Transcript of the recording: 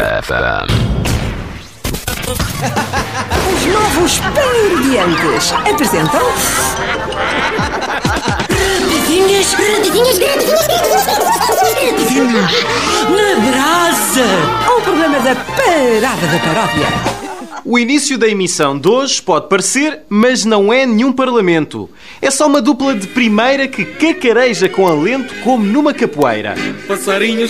Os novos Pan-Indiantes apresentam... Radinhas na brasa. Um programa da Parada da Paródia. O início da emissão de hoje pode parecer, mas não é nenhum parlamento. É só uma dupla de primeira que cacareja com alento como numa capoeira. Passarinhos